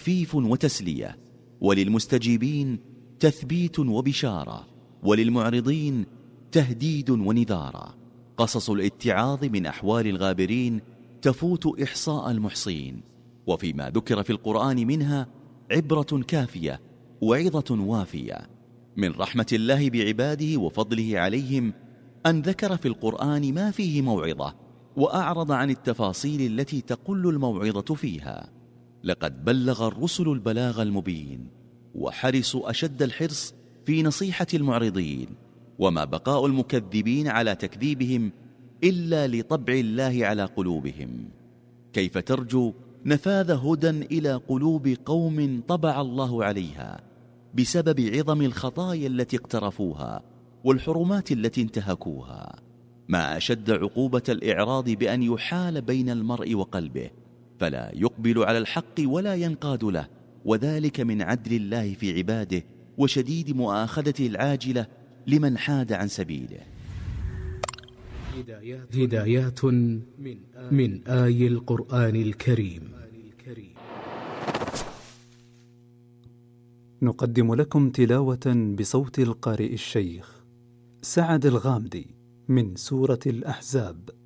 تخفيف وتسلية، وللمستجيبين تثبيت وبشارة، وللمعرضين تهديد ونذارا. قصص الاتعاظ من أحوال الغابرين تفوت إحصاء المحصين، وفيما ذكر في القرآن منها عبرة كافية وعظة وافية. من رحمة الله بعباده وفضله عليهم أن ذكر في القرآن ما فيه موعظة، وأعرض عن التفاصيل التي تقل الموعظة فيها. لقد بلغ الرسل البلاغ المبين، وحرصوا أشد الحرص في نصيحة المعرضين، وما بقاء المكذبين على تكذيبهم إلا لطبع الله على قلوبهم. كيف ترجو نفاذ هدى إلى قلوب قوم طبع الله عليها بسبب عظم الخطايا التي اقترفوها والحرمات التي انتهكوها؟ ما أشد عقوبة الإعراض بأن يحال بين المرء وقلبه، فلا يقبل على الحق ولا ينقاد له، وذلك من عدل الله في عباده وشديد مؤاخذته العاجلة لمن حاد عن سبيله. هدايات من آي القرآن الكريم. نقدم لكم تلاوة بصوت القارئ الشيخ سعد الغامدي من سورة الأحزاب.